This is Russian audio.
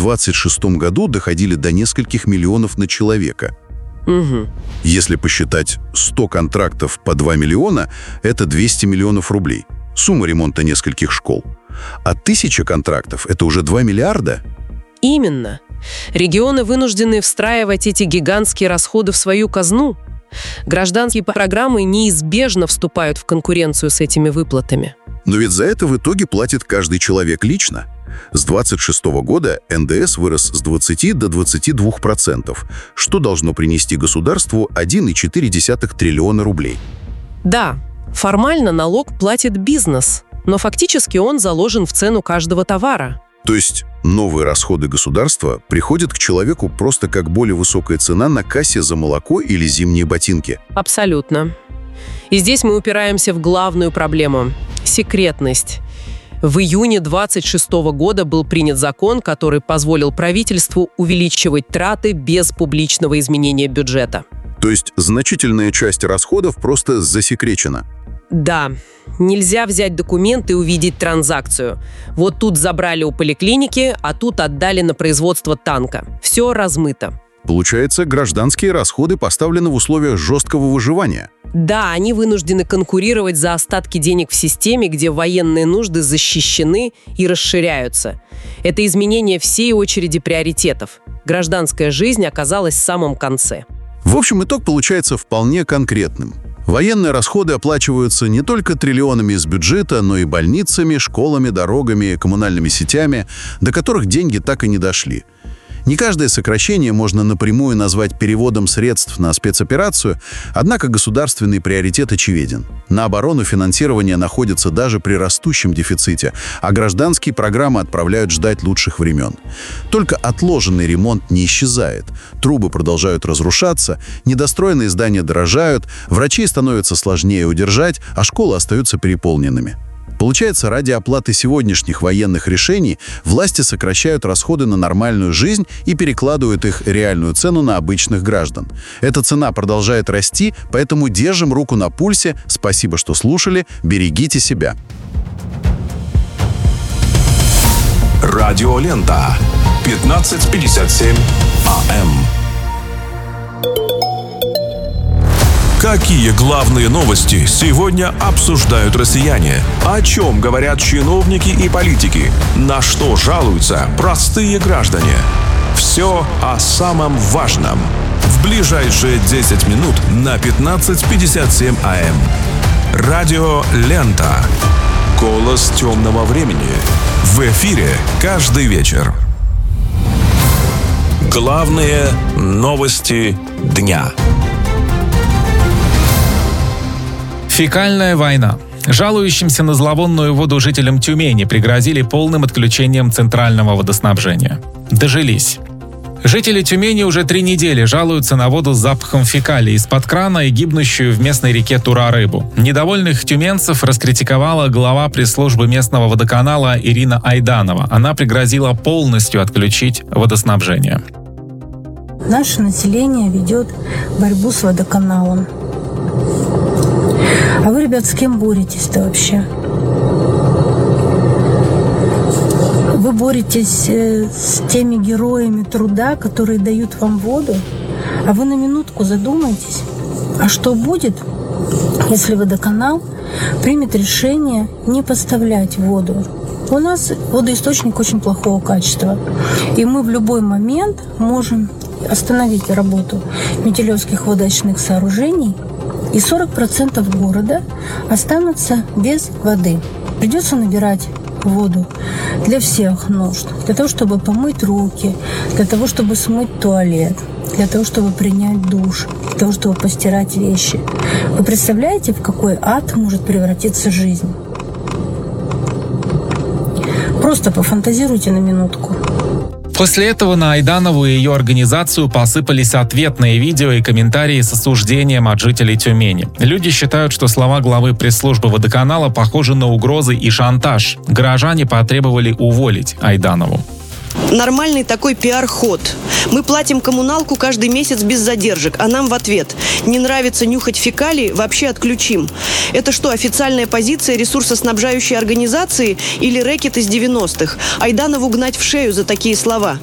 2026 году доходили до нескольких миллионов на человека. Угу. Если посчитать 100 контрактов по 2 миллиона, это 200 миллионов рублей. Сумма ремонта нескольких школ. А 1000 контрактов – это уже 2 миллиарда? Именно. Регионы вынуждены встраивать эти гигантские расходы в свою казну. Гражданские программы неизбежно вступают в конкуренцию с этими выплатами. Но ведь за это в итоге платит каждый человек лично. С 2026 года НДС вырос с 20 до 22%, что должно принести государству 1,4 триллиона рублей. Да, формально налог платит бизнес, но фактически он заложен в цену каждого товара. То есть новые расходы государства приходят к человеку просто как более высокая цена на кассе за молоко или зимние ботинки. Абсолютно. И здесь мы упираемся в главную проблему – секретность. В июне 2026 года был принят закон, который позволил правительству увеличивать траты без публичного изменения бюджета. То есть значительная часть расходов просто засекречена. Да, нельзя взять документ и увидеть транзакцию. Вот тут забрали у поликлиники, а тут отдали на производство танка. Все размыто. Получается, гражданские расходы поставлены в условиях жесткого выживания. Да, они вынуждены конкурировать за остатки денег в системе, где военные нужды защищены и расширяются. Это изменение всей очереди приоритетов. Гражданская жизнь оказалась в самом конце. В общем, итог получается вполне конкретным. Военные расходы оплачиваются не только триллионами из бюджета, но и больницами, школами, дорогами, коммунальными сетями, до которых деньги так и не дошли. Не каждое сокращение можно напрямую назвать переводом средств на спецоперацию, однако государственный приоритет очевиден. На оборону финансирование находится даже при растущем дефиците, а гражданские программы отправляют ждать лучших времен. Только отложенный ремонт не исчезает. Трубы продолжают разрушаться, недостроенные здания дорожают, врачей становится сложнее удержать, а школы остаются переполненными. Получается, ради оплаты сегодняшних военных решений власти сокращают расходы на нормальную жизнь и перекладывают их реальную цену на обычных граждан. Эта цена продолжает расти, поэтому держим руку на пульсе. Спасибо, что слушали. Берегите себя. Радиолента. 15:57 АМ. Какие главные новости сегодня обсуждают россияне? О чем говорят чиновники и политики? На что жалуются простые граждане? Все о самом важном. В ближайшие 10 минут на 15:57 АМ. Радио «Лента». Голос темного времени. В эфире каждый вечер. Главные новости дня. Фекальная война. Жалующимся на зловонную воду жителям Тюмени пригрозили полным отключением центрального водоснабжения. Дожились. Жители Тюмени уже 3 недели жалуются на воду с запахом фекалий из-под крана и гибнущую в местной реке Тура рыбу. Недовольных тюменцев раскритиковала глава пресс-службы местного водоканала Ирина Айданова. Она пригрозила полностью отключить водоснабжение. Наше население ведет борьбу с водоканалом. А вы, ребят, с кем боретесь-то вообще? Вы боретесь с теми героями труда, которые дают вам воду, а вы на минутку задумайтесь, а что будет, если водоканал примет решение не поставлять воду? У нас водоисточник очень плохого качества, и мы в любой момент можем остановить работу Метелевских водоочистных сооружений, и 40% города останутся без воды. Придется набирать воду для всех нужд. Для того, чтобы помыть руки, для того, чтобы смыть туалет, для того, чтобы принять душ, для того, чтобы постирать вещи. Вы представляете, в какой ад может превратиться жизнь? Просто пофантазируйте на минутку. После этого на Айданову и ее организацию посыпались ответные видео и комментарии с осуждением от жителей Тюмени. Люди считают, что слова главы пресс-службы водоканала похожи на угрозы и шантаж. Горожане потребовали уволить Айданову. Нормальный такой пиар-ход. Мы платим коммуналку каждый месяц без задержек, а нам в ответ: не нравится нюхать фекалии, вообще отключим. Это что, официальная позиция ресурсоснабжающей организации или рэкет из 90-х? Айданову гнать в шею за такие слова.